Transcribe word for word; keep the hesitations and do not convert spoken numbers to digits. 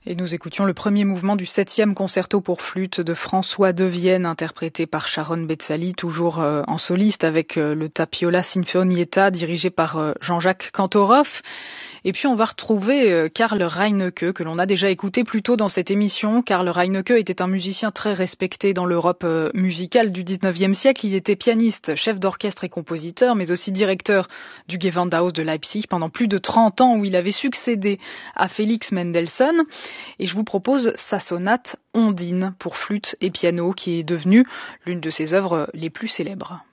Et nous écoutions le premier mouvement du septième concerto pour flûte de François Devienne, interprété par Sharon Betzali, toujours euh, en soliste avec euh, le Tapiola Sinfonietta, dirigé par euh, Jean-Jacques Kantorov. Et puis on va retrouver euh, Karl Reinecke, que l'on a déjà écouté plus tôt dans cette émission. Karl Reinecke était un musicien très respecté dans l'Europe euh, musicale du dix-neuvième siècle. Il était pianiste, chef d'orchestre et compositeur, mais aussi directeur du Gewandhaus de Leipzig pendant plus de trente ans, où il avait succédé à Félix Mendelssohn. Et je vous propose sa sonate Ondine pour flûte et piano, qui est devenue l'une de ses œuvres les plus célèbres.